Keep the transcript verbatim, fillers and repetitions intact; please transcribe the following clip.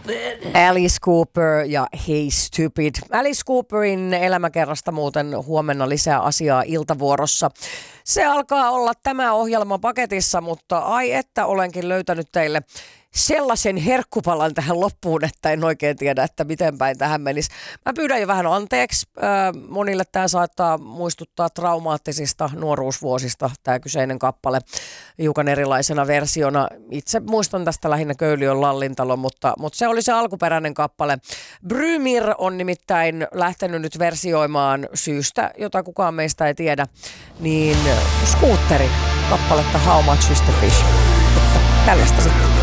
stupid. Alice Cooper ja Hey Stupid. Alice Cooperin elämäkerrasta muuten huomenna lisää asiaa iltavuorossa. Se alkaa olla tämä ohjelma paketissa, mutta ai että olenkin löytänyt teille sellaisen herkkupalan tähän loppuun, että en oikein tiedä, että miten päin tähän menisi. Mä pyydän jo vähän anteeksi. Monille tämä saattaa muistuttaa traumaattisista nuoruusvuosista, tämä kyseinen kappale, hiukan erilaisena versiona. Itse muistan tästä lähinnä Köyliön Lallintalo, mutta, mutta se oli se alkuperäinen kappale. Brymir on nimittäin lähtenyt nyt versioimaan syystä, jota kukaan meistä ei tiedä, niin Scooterin kappaletta How Much Is The Fish. Mutta tällaista sitten.